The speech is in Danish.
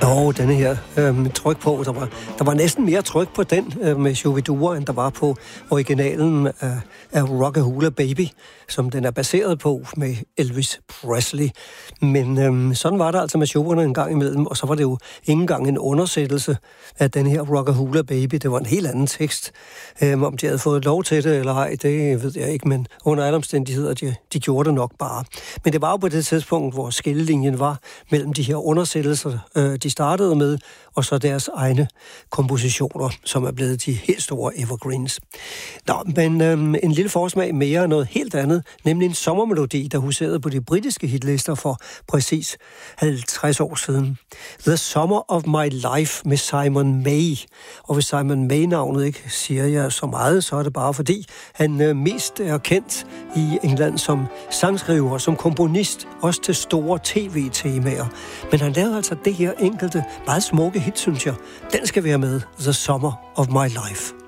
Jo, denne her tryk på. Der var næsten mere tryk på den med Shu-bi-dua, end der var på originalen af Rockahula Baby, som den er baseret på med Elvis Presley. Men sådan var det altså med Schuberne en gang imellem, og så var det jo ikke engang en undersættelse af den her Rockahula Baby. Det var en helt anden tekst. Om de havde fået lov til det eller ej, det ved jeg ikke, men under alle omstændigheder, de gjorde det nok bare. Men det var jo på det tidspunkt, hvor skillelinjen var mellem de her undersættelser, de startede med, og så deres egne kompositioner, som er blevet de helt store evergreens. Nå, men en lille forsmag mere af noget helt andet, nemlig en sommermelodi, der huserede på de britiske hitlister for præcis 50 år siden. The Summer of My Life med Simon May. Og hvis Simon May-navnet ikke siger jeg så meget, så er det bare fordi, han mest er kendt i England som sangskriver, som komponist, også til store tv-temaer. Men han lavede altså det her enkelte, meget smukke hit, synes jeg. Den skal være med, The Summer of My Life.